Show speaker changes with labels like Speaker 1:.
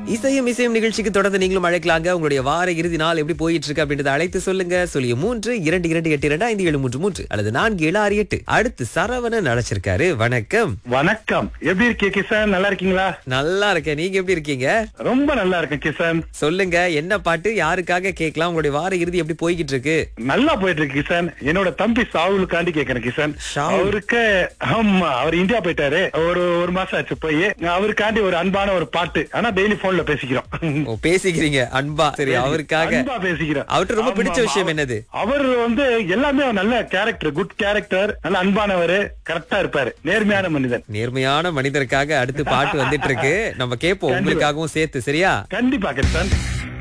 Speaker 1: இசையும் இசையும் நிகழ்ச்சிக்கு தொடர்ந்து நீங்களும் அழைக்கலாங்க. உங்களுடைய வார இறுதி நாள் எப்படி போயிட்டு இருக்கு அப்படின்றத அழைத்து சொல்லுங்க. சொல்லி 32282 அல்லது 4768. அடுத்து சரவணன் அழைச்சிருக்காரு. வணக்கம்.
Speaker 2: வணக்கம். எப்படி இருக்கீங்க கிஷன்? நல்லா இருக்கீங்களா?
Speaker 1: நல்லா இருக்கேன். நீங்க எப்படி இருக்கீங்க?
Speaker 2: ரொம்ப நல்லா இருக்கேன் கிஷன்.
Speaker 1: சொல்லுங்க, என்ன பாட்டு யாருக்காக கேட்கலாம்? உங்களுடைய வார இறுதி எப்படி போய்கிட்டு இருக்கு?
Speaker 2: நல்லா போயிட்டு இருக்கு கிஷன். என்னோட தம்பி சாவுலுக்காண்டி கேட்கிறேன் கிஷன். அவருக்கு ஆமா, அவர் இந்தியா போயிட்டாரு. ஒரு மாசம் ஆச்சு போய். அவருக்காண்டி ஒரு அன்பான ஒரு பாட்டு. ஆனா டெய்லி போன்ல பேசிக்கிறோம்.
Speaker 1: பேசிக்கிறீங்க அன்பா? சரி, அவருக்காக
Speaker 2: அன்பா பேசிக்கிறோம்.
Speaker 1: அவருக்கு ரொம்ப பிடிச்ச விஷயம் என்னது?
Speaker 2: அவர் எல்லாமே நல்ல கேரக்டர், குட் கேரக்டர், நல்ல அன்பானவர், கரெக்டா இருப்பாரு, நேர்மையான மனிதன்.
Speaker 1: நேர்மையான மனிதருக்காக அடுத்து பாட்டு வந்துட்டு இருக்கு. நம்ம கேட்போம், உங்களுக்காகவும் சேர்த்து. சரியா?
Speaker 2: கண்டிப்பா கிஷன்.